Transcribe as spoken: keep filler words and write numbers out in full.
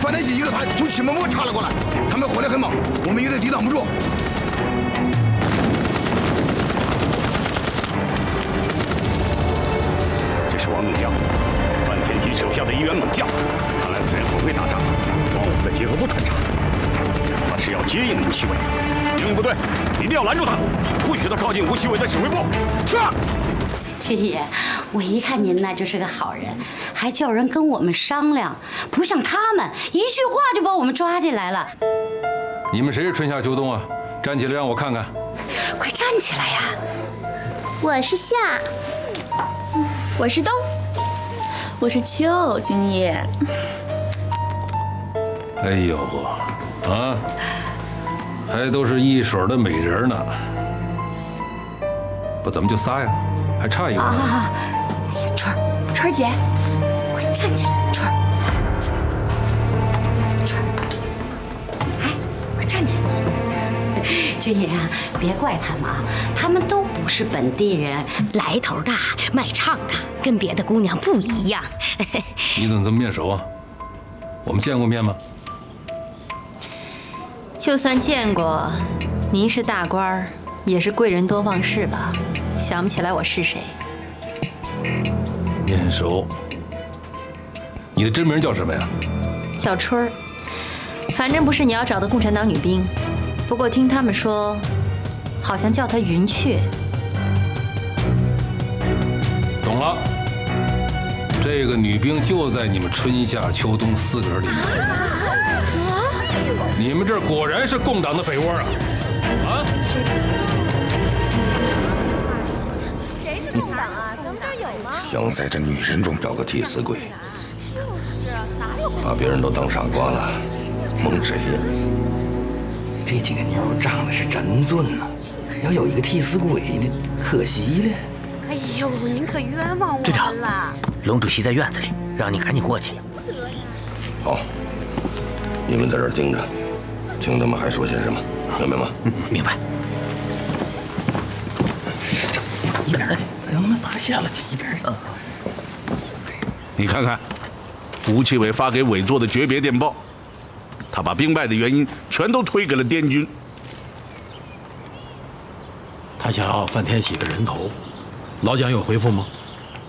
范天喜一个团从祁门坡插了过来，他们火力很猛，我们有点抵挡不住。 这是王怒江，范天喜手下的一员猛将，看来此人很会打仗，往我们的结合部穿插。他是要接应吴锡伟，营营部队一定要拦住他，不许他靠近吴锡伟的指挥部。是。 军爷，我一看您那就是个好人，还叫人跟我们商量，不像他们一句话就把我们抓进来了。 你们谁是春夏秋冬啊？站起来让我看看。 快站起来呀！ 我是夏，我是冬，我是秋，军爷。 哎呦呵，啊，还都是一水的美人呢。不，怎么就仨呀？还差一个。 啊！哎呀，春儿，春儿姐，快站起来，春儿，春儿，哎，快站起来！军爷啊，别怪他们啊，他们都不是本地人， 来头大，卖唱的，跟别的姑娘不一样。 你怎么这么面熟啊？我们见过面吗？ 就算见过，您是大官儿，也是贵人多忘事吧？想不起来我是谁？ 面熟。你的真名叫什么呀？ 叫春儿，反正不是你要找的共产党女兵。不过听他们说，好像叫她云雀。 懂了，这个女兵就在你们春夏秋冬四个人里面。你们这果然是共党的匪窝啊！啊？ 谁是共党啊？咱们这儿有吗？ 想在这女人中找个替死鬼， 就是哪有？ 把别人都当傻瓜了，蒙谁呀？ 这几个妞长得是真俊呐，要有一个替死鬼的，可惜了。 哎呦，您可冤枉我队长们了。 龙主席在院子里，让你赶紧过去。 好，你们在这儿盯着，听他们还说些什么，明白吗？ 嗯，明白。一边去，再让他们发现了，一边去。 你看看，吴奇伟发给委座的诀别电报，他把兵败的原因全都推给了滇军。 他想要范天喜的人头，老蒋有回复吗？